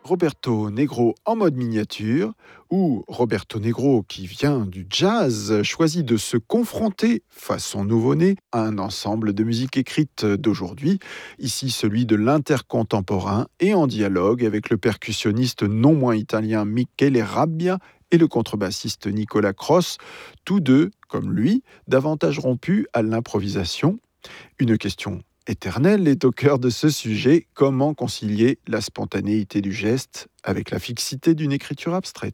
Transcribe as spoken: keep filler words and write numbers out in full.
Roberto Negro en mode miniature, ou Roberto Negro qui vient du jazz choisit de se confronter, façon nouveau-né, à un ensemble de musique écrite d'aujourd'hui, ici celui de l'intercontemporain et en dialogue avec le percussionniste non moins italien Michele Rabbia et le contrebassiste Nicolas Cross, tous deux, comme lui, davantage rompus à l'improvisation. Une question éternelle est au cœur de ce sujet: comment concilier la spontanéité du geste avec la fixité d'une écriture abstraite ?